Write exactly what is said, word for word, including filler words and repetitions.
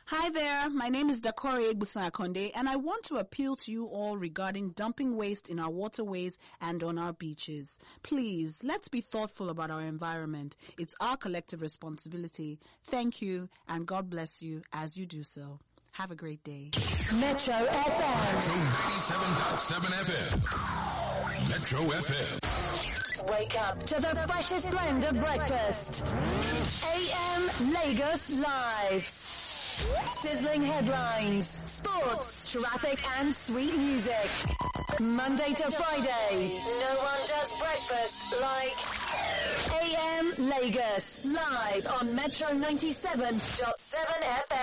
Hi there, my name is Dakori Egbusan-Akonde, and I want to appeal to you all regarding dumping waste in our waterways and on our beaches. Please, let's be thoughtful about our environment. It's our collective responsibility. Thank you, and God bless you as you do so. Have a great day. Metro F M. Metro ninety-seven point seven F M. Metro F M. Wake up to the freshest blend of breakfast. A M Lagos Live. Sizzling headlines, sports, traffic and sweet music. Monday to Friday, no one does breakfast like A M Lagos, live on Metro ninety-seven point seven F M.